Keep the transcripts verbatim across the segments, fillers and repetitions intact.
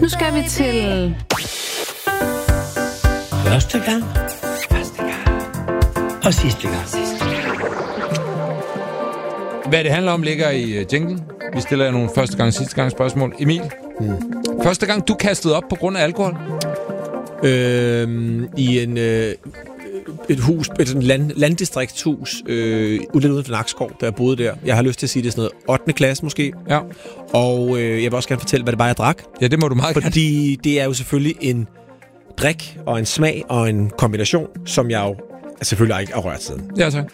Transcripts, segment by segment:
Nu skal vi til... Første gang. Første gang. Og sidste gang. Hvad det handler om, ligger i uh, jinglen. Vi stiller jer nogle første gang og sidste gang spørgsmål. Emil, mm. første gang du kastede op på grund af alkohol? Øhm, I en... Øh et hus, et land, landdistriktshus, øh, lidt uden for Nakskov, der jeg boede der. Jeg har lyst til at sige, det er sådan noget ottende klasse måske. Ja. Og øh, jeg vil også gerne fortælle, hvad det var, jeg drak. Ja, det må du meget Fordi gerne. Fordi det er jo selvfølgelig en drik og en smag og en kombination, som jeg jo selvfølgelig ikke har rørt siden. Ja, tak.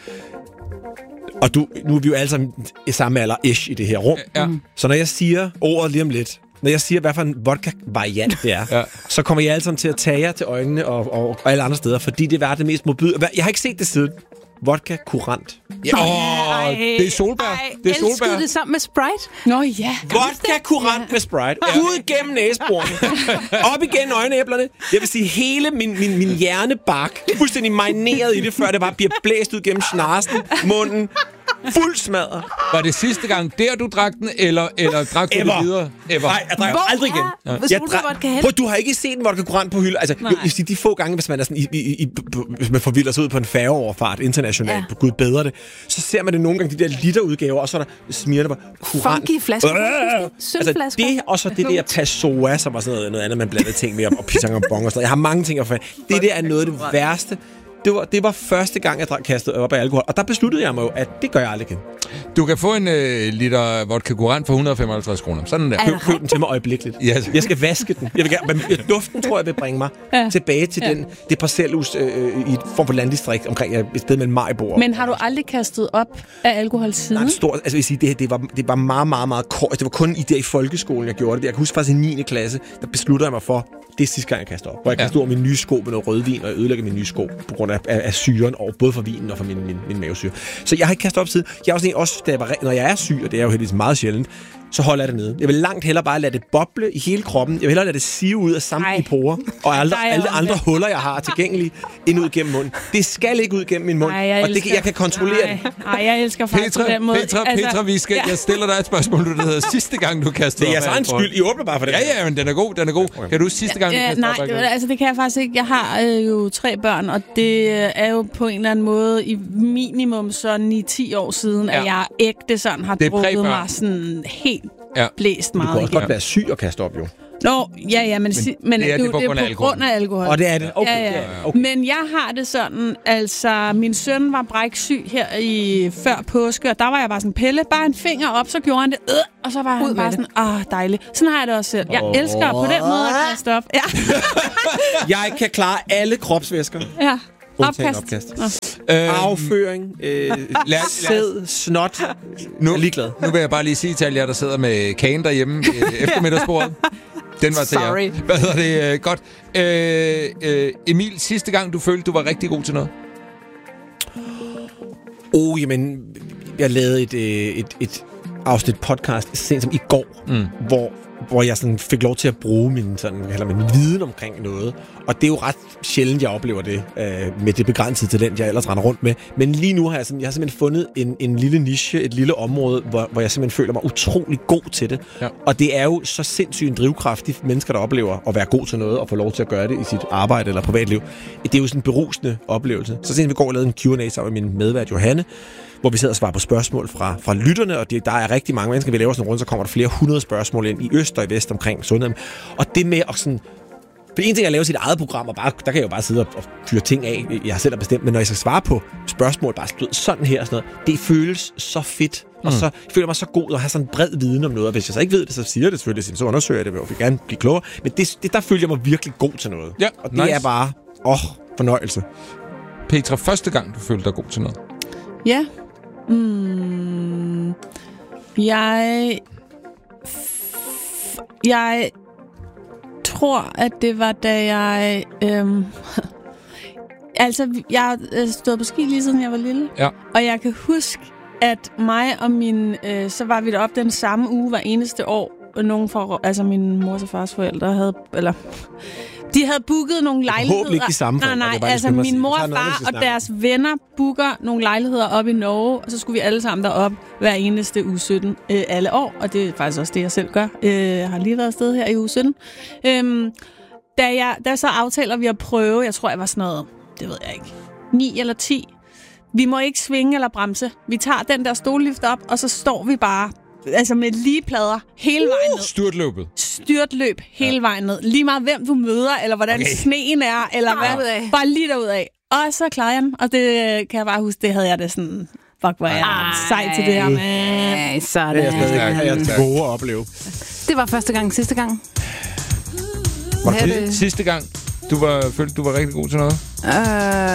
Og du, nu er vi jo alle sammen i samme alder-ish i det her rum. Ja. Så når jeg siger ordet lige om lidt, når jeg siger, hvad for en vodka-variant det er, ja. så kommer jeg alle sammen til at tage jer til øjnene og, og, og alle andre steder, fordi det er det mest modbyde. Jeg har ikke set det siden. Vodka kurant. Ja, åh, det er solbær. Ej, det er solbær. elskede det sammen med Sprite? Nå ja. Vodka kurant ja. med Sprite. Ja. Ud gennem næseborene. Op igen øjenæblerne. Jeg vil sige, hele min, min, min hjernebark fuldstændig marineret i det, før det bare bliver blæst ud gennem snarsen, munden. Fuld smadret. Var det sidste gang der, du drak den, eller, eller drak du Ever. det videre? Ever. Nej, jeg drak aldrig igen. Ja. Jeg drak, prøv, du har ikke set en vodka kurant på hylde. Altså, jo, de få gange, hvis man er sådan i, i, i, hvis man forvilder sig ud på en færgeoverfart internationalt, ja. på Gud bedre det, så ser man det nogle gange, de der literudgaver, og så er der smirrende bare kurant. Funky flasker. Øh, altså, det, og så det der Passoa, som var sådan noget, noget andet, man blandede ting med, og pisang og bong og sådan noget. Jeg har mange ting at få. Det der er noget af det værste. Det var, det var første gang, jeg kastede op af alkohol. Og der besluttede jeg mig jo, at det gør jeg aldrig igen. Du kan få en øh, liter vodka kurant for et hundrede og femoghalvtreds kroner. Sådan der. Køb, køb den til mig øjeblikkeligt. Ja. Jeg skal vaske den. Jeg vil gerne, men duften tror jeg vil bringe mig ja. tilbage til ja. den, det parcelhus øh, i et form for landdistrikt omkring et sted med en majbord. Men har du aldrig kastet op af alkohol siden? Nej, stort, altså jeg vil sige, det, det, var, det var meget, meget, meget kort. Det var kun i, der i folkeskolen, jeg gjorde det. Jeg kan huske faktisk i niende klasse, der besluttede jeg mig for, det er sidste gang, jeg kaster op. Hvor jeg kaster ja. over mine nye sko med noget rødvin, og jeg ødelægger mine nye sko på grund af, af, af syren, og både for vinen og for min, min, min mavesyre. Så jeg har ikke kastet op siden. Jeg er også, en, også da jeg var, når jeg er syg, og det er jo heldigvis meget sjældent, så holder jeg det nede. Jeg vil langt hellere bare lade det boble i hele kroppen. Jeg vil hellere lade det sive ud af samtlige porer, og alle, alle andre det. huller, jeg har tilgængelige, ind ud gennem munden. Det skal ikke ud gennem min mund, Ej, jeg og det, jeg kan kontrollere Ej. det. Nej, jeg elsker faktisk Petra, på den måde. Petra, altså, Petra, vi skal, ja. jeg stiller dig et spørgsmål, du hedder sidste gang, du kastede op. Det er jeres egen skyld. I åbner bare for det. Ja, ja, men den er god, den er god. Okay. Kan du sidste gang, du ja, kastede nej, op? Nej, det, altså det kan jeg faktisk ikke. Jeg har øh, jo tre børn, og det er jo på en eller anden måde i minimum så ni til ti år siden, ja. at jeg ægte sådan har drukket mig sådan helt ja. blæst meget. Du kan også godt være syg og kaste op, jo. Nå, ja, ja, men, men, men det er, det, det på, det er grund, på af grund af alkohol. Og det er det? Okay. Ja, ja. Okay. Men jeg har det sådan, altså, min søn var bræksyg her i før påske, og der var jeg bare sådan, Pelle, bare en finger op, så gjorde han det, øh, og så var han bare sådan, ah, dejligt. Sådan har jeg det også selv. Jeg oh. elsker på den måde at kaste op. Ja. Jeg kan klare alle kropsvæsker. Ja. Opkast. opkast. Øh, Afføring, øh, sæd, snot. Nu, ligeglad. Nu vil jeg bare lige sige til alle jer, der sidder med kagen derhjemme øh, eftermiddagsbordet. Den var til Sorry. jer. Hvad hedder det? Øh, godt. Øh, øh, Emil, sidste gang du følte, du var rigtig god til noget? Åh, oh, jamen, jeg lavede et, et, et afsnit podcast sent som i går, mm. hvor hvor jeg sådan fik lov til at bruge min, sådan, eller min viden omkring noget. Og det er jo ret sjældent, jeg oplever det øh, med det begrænsede talent, jeg ellers render rundt med. Men lige nu har jeg, sådan, jeg har simpelthen fundet en, en lille niche, et lille område, hvor, hvor jeg simpelthen føler mig utrolig god til det. Ja. Og det er jo så sindssygt en drivkraft, de mennesker, der oplever at være god til noget, og få lov til at gøre det i sit arbejde eller privatliv. Det er jo sådan en berusende oplevelse. Så sent vi går og lavede en Q and A sammen med min medvært Johanne, hvor vi sidder og svarer på spørgsmål fra, fra lytterne, og det, der er rigtig mange mennesker, vi laver sådan en runde, så kommer der flere hundrede spørgsmål ind i øst og i vest omkring sundhed. Og det med at sådan... For en ting er at lave sit eget program, og bare, der kan jeg jo bare sidde og, og fyre ting af, jeg selv har bestemt, men når jeg skal svare på spørgsmål, bare sådan her og sådan noget, det føles så fedt, mm. og så jeg føler mig så god at have sådan en bred viden om noget, og hvis jeg så ikke ved det, så siger jeg det selvfølgelig, så undersøger jeg det, og vil gerne blive klogere, men det, det, der føler jeg mig virkelig god til noget. Ja, og det nice. er bare, åh, fornøjelse. Petra, første gang du følte dig god til noget? Ja. Mm, jeg... Jeg tror, at det var, da jeg... Øhm, altså, jeg har stået på ski lige siden jeg var lille. Ja. Og jeg kan huske, at mig og min... Øh, så var vi deroppe den samme uge hver eneste år. nogen for, altså min mors og fars forældre havde, eller de havde booket nogle lejligheder. Håber ikke de samme Nej, forældre, det er nej, bare altså det, min man mor siger. og Der er noget, far vi skal og snakke deres venner booker nogle lejligheder op i Norge, og så skulle vi alle sammen derop hver eneste uge sytten øh, alle år, og det er faktisk også det, jeg selv gør. Øh, jeg har lige været afsted her i uge sytten. Øhm, da, jeg, da så aftaler vi at prøve, jeg tror, jeg var sådan noget, det ved jeg ikke, ni eller ti. Vi må ikke svinge eller bremse. Vi tager den der stollift op, og så står vi bare altså med lige plader hele vejen ned. Styrtløbet. Styrtløb hele ja. vejen ned. Lige meget hvem du møder, eller hvordan okay. sneen er, eller Bare hvad. derudad. Bare lige derudad. Og så klarede jeg den, og det kan jeg bare huske, det havde jeg det sådan, fuck, hvor er jeg sej til det her, man. Ej, sådan. Det er jeg stadig gode at opleve. Det var første gang, sidste gang. Var det sidste gang, du var, følte, du var rigtig god til noget? Øh...